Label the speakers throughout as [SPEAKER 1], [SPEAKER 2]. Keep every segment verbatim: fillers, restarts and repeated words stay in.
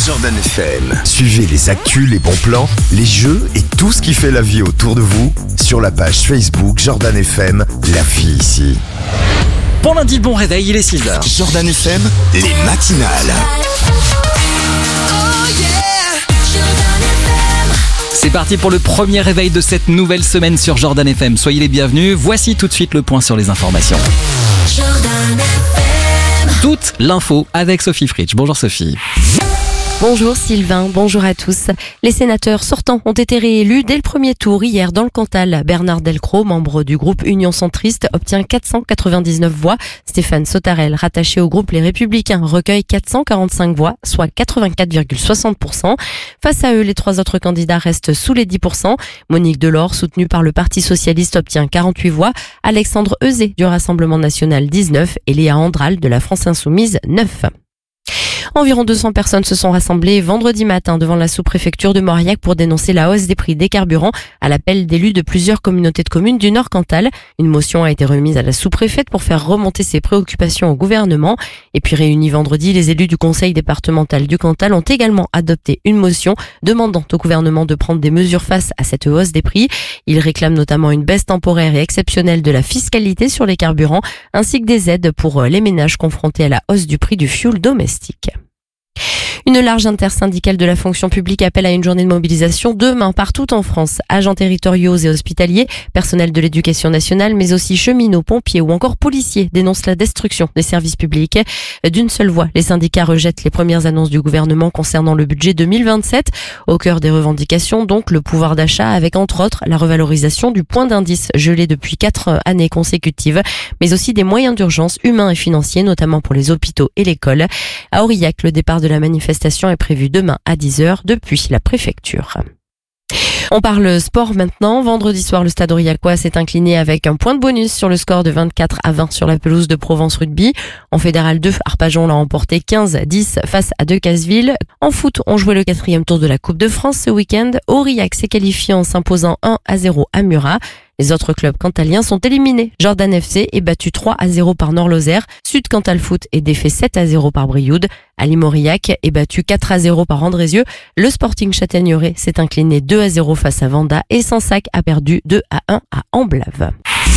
[SPEAKER 1] Jordan F M. Suivez les actus, les bons plans, les jeux et tout ce qui fait la vie autour de vous sur la page Facebook Jordan F M, la vie ici.
[SPEAKER 2] Bon lundi, bon réveil, il est six heures.
[SPEAKER 1] Jordan F M, les matinales.
[SPEAKER 2] C'est parti pour le premier réveil de cette nouvelle semaine sur Jordan F M. Soyez les bienvenus. Voici tout de suite le point sur les informations.
[SPEAKER 3] Jordan F M.
[SPEAKER 2] Toute l'info avec Sophie Fritsch. Bonjour Sophie.
[SPEAKER 4] Bonjour Sylvain, bonjour à tous. Les sénateurs sortants ont été réélus dès le premier tour hier dans le Cantal. Bernard Delcros, membre du groupe Union Centriste, obtient quatre cent quatre-vingt-dix-neuf voix. Stéphane Sautarel, rattaché au groupe Les Républicains, recueille quatre cent quarante-cinq voix, soit quatre-vingt-quatre virgule soixante pour cent. Face à eux, les trois autres candidats restent sous les dix pour cent. Monique Delors, soutenue par le Parti Socialiste, obtient quarante-huit voix. Alexandre Euzet du Rassemblement National, dix-neuf. Et Léa Andral de la France Insoumise, neuf. Environ deux cents personnes se sont rassemblées vendredi matin devant la sous-préfecture de Mauriac pour dénoncer la hausse des prix des carburants à l'appel d'élus de plusieurs communautés de communes du Nord Cantal. Une motion a été remise à la sous-préfète pour faire remonter ses préoccupations au gouvernement. Et puis réunis vendredi, les élus du conseil départemental du Cantal ont également adopté une motion demandant au gouvernement de prendre des mesures face à cette hausse des prix. Ils réclament notamment une baisse temporaire et exceptionnelle de la fiscalité sur les carburants ainsi que des aides pour les ménages confrontés à la hausse du prix du fioul domestique. Une large intersyndicale de la fonction publique appelle à une journée de mobilisation demain partout en France. Agents territoriaux et hospitaliers, personnel de l'éducation nationale, mais aussi cheminots, pompiers ou encore policiers dénoncent la destruction des services publics. D'une seule voix, les syndicats rejettent les premières annonces du gouvernement concernant le budget deux mille vingt-sept. Au cœur des revendications, donc, le pouvoir d'achat avec entre autres la revalorisation du point d'indice gelé depuis quatre années consécutives, mais aussi des moyens d'urgence humains et financiers, notamment pour les hôpitaux et l'école. À Aurillac, le départ de la manifestation est prévue demain à dix heures depuis la préfecture. On parle sport maintenant. Vendredi soir, le Stade Aurillacois s'est incliné avec un point de bonus sur le score de vingt-quatre à vingt sur la pelouse de Provence Rugby. En Fédéral deux, Arpajon l'a emporté quinze à dix face à Decazeville. En foot, on jouait le quatrième tour de la Coupe de France ce week-end. Aurillac s'est qualifié en s'imposant un à zéro à Murat. Les autres clubs cantaliens sont éliminés. Jordan F C est battu trois à zéro par Nord-Lozère. Sud Cantal Foot est défait sept à zéro par Brioude. Ali Mauriac est battu quatre à zéro par Andrézieux. Le Sporting Châtaigneraie s'est incliné deux à zéro face à Vanda et Sansac a perdu deux à un à Amblave.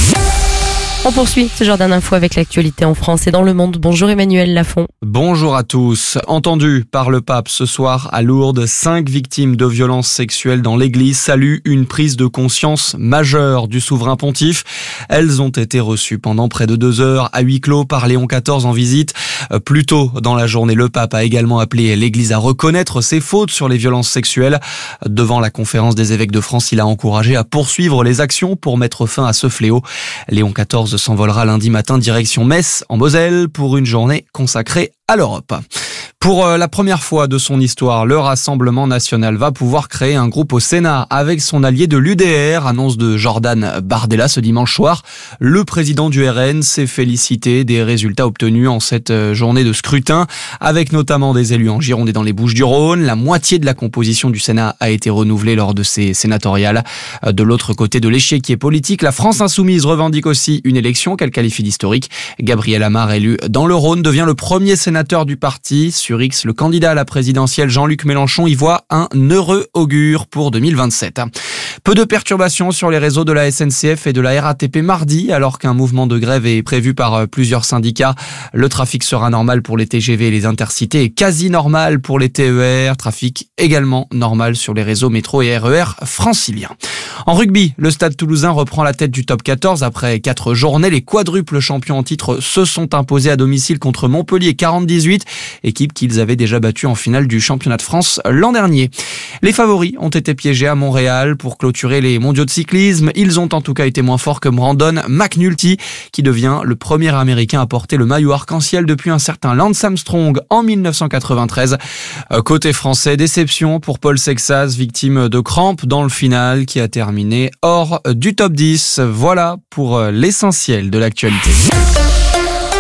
[SPEAKER 4] On poursuit ce Jordan Info avec l'actualité en France et dans le monde. Bonjour Emmanuel Lafont.
[SPEAKER 5] Bonjour à tous. Entendu par le pape ce soir à Lourdes, cinq victimes de violences sexuelles dans l'église saluent une prise de conscience majeure du souverain pontife. Elles ont été reçues pendant près de deux heures à huis clos par Léon quatorze en visite. Plus tôt dans la journée, le pape a également appelé l'église à reconnaître ses fautes sur les violences sexuelles. Devant la conférence des évêques de France, il a encouragé à poursuivre les actions pour mettre fin à ce fléau. Léon quatorze s'envolera lundi matin direction Metz en Moselle pour une journée consacrée à l'Europe. Pour la première fois de son histoire, le Rassemblement national va pouvoir créer un groupe au Sénat avec son allié de l'U D R, annonce de Jordan Bardella ce dimanche soir. Le président du R N s'est félicité des résultats obtenus en cette journée de scrutin, avec notamment des élus en Gironde et dans les Bouches-du-Rhône. La moitié de la composition du Sénat a été renouvelée lors de ces sénatoriales. De l'autre côté de l'échiquier politique, la France Insoumise revendique aussi une élection qu'elle qualifie d'historique. Gabriel Amar, élu dans le Rhône, devient le premier sénateur du parti. Sur X, le candidat à la présidentielle Jean-Luc Mélenchon y voit un heureux augure pour deux mille vingt-sept. Peu de perturbations sur les réseaux de la S N C F et de la R A T P mardi, alors qu'un mouvement de grève est prévu par plusieurs syndicats. Le trafic sera normal pour les T G V et les intercités et quasi normal pour les T E R. Trafic également normal sur les réseaux métro et R E R franciliens. En rugby, le Stade Toulousain reprend la tête du top quatorze après quatre journées. Les quadruples champions en titre se sont imposés à domicile contre Montpellier quarante à dix-huit, équipe qu'ils avaient déjà battue en finale du championnat de France l'an dernier. Les favoris ont été piégés à Montréal pour clôturer les mondiaux de cyclisme. Ils ont en tout cas été moins forts que Brandon McNulty, qui devient le premier américain à porter le maillot arc-en-ciel depuis un certain Lance Armstrong en mille neuf cent quatre-vingt-treize. Côté français, déception pour Paul Sexas, victime de crampes dans le final, qui a terminé hors du top dix. Voilà pour l'essentiel de l'actualité.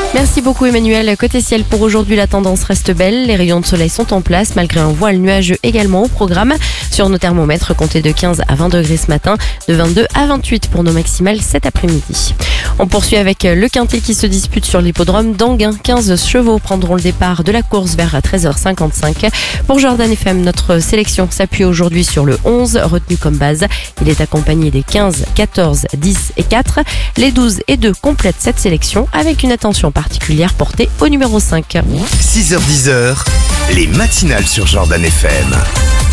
[SPEAKER 4] Merci beaucoup Emmanuel. Côté ciel pour aujourd'hui, la tendance reste belle. Les rayons de soleil sont en place malgré un voile nuageux également au programme. Sur nos thermomètres, comptez de quinze à vingt degrés ce matin, de vingt-deux à vingt-huit pour nos maximales cet après-midi. On poursuit avec le quintet qui se dispute sur l'hippodrome d'Anguin. quinze chevaux prendront le départ de la course vers treize heures cinquante-cinq. Pour Jordan F M, notre sélection s'appuie aujourd'hui sur le onze retenu comme base. Il est accompagné des quinze, quatorze, dix et quatre. Les douze et deux complètent cette sélection avec une attention particulière portée au numéro cinq.
[SPEAKER 1] six heures dix, les matinales sur Jordan F M.